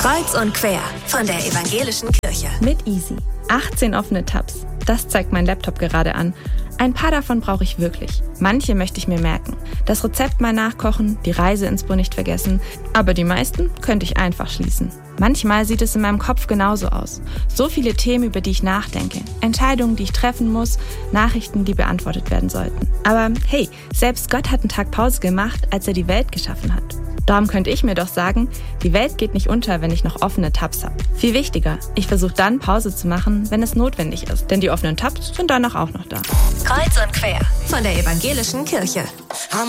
Kreuz und quer von der Evangelischen Kirche. Mit Easy. 18 offene Tabs. Das zeigt mein Laptop gerade an. Ein paar davon brauche ich wirklich. Manche möchte ich mir merken. Das Rezept mal nachkochen, die Reiseinspo nicht vergessen. Aber die meisten könnte ich einfach schließen. Manchmal sieht es in meinem Kopf genauso aus. So viele Themen, über die ich nachdenke. Entscheidungen, die ich treffen muss. Nachrichten, die beantwortet werden sollten. Aber hey, selbst Gott hat einen Tag Pause gemacht, als er die Welt geschaffen hat. Darum könnte ich mir doch sagen, die Welt geht nicht unter, wenn ich noch offene Tabs habe. Viel wichtiger, ich versuche dann Pause zu machen, wenn es notwendig ist. Denn die offenen Tabs sind danach auch noch da. Kreuz und quer von der Evangelischen Kirche.